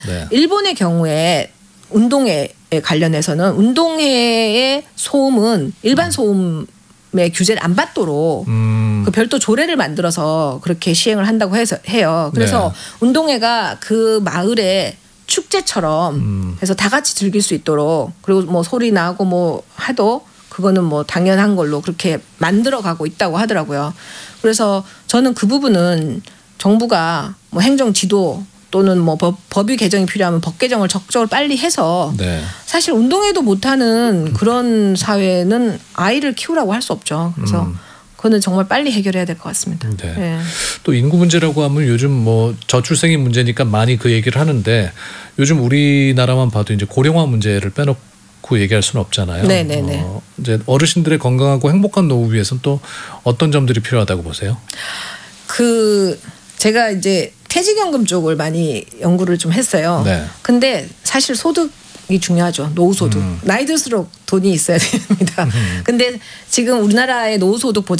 네. 일본의 경우에 운동회에 관련해서는 운동회의 소음은 일반 소음의 규제를 안 받도록 그 별도 조례를 만들어서 그렇게 시행을 한다고 해요. 그래서 운동회가 그 마을의 축제처럼 해서 다 같이 즐길 수 있도록 그리고 뭐 소리 나고 뭐 해도 그거는 뭐 당연한 걸로 그렇게 만들어가고 있다고 하더라고요. 그래서 저는 그 부분은 정부가 뭐 행정 지도 또는 뭐 법이 개정이 필요하면 법 개정을 적극적으로 빨리 해서 네. 사실 운동회도 못하는 그런 사회는 아이를 키우라고 할 수 없죠. 그래서 그거는 정말 빨리 해결해야 될 것 같습니다. 네. 네. 또 인구 문제라고 하면 요즘 뭐 저출생이 문제니까 많이 그 얘기를 하는데 요즘 우리나라만 봐도 이제 고령화 문제를 빼놓고 얘기할 수는 없잖아요. 네네네. 이제 어르신들의 건강하고 행복한 노후 위해서는 또 어떤 점들이 필요하다고 보세요? 제가 이제 퇴직연금 쪽을 많이 연구를 좀 했어요. 네. 근데 사실 소득이 중요하죠. 노후소득. 나이 들수록 돈이 있어야 됩니다. 근데 지금 우리나라의 노후소득 보장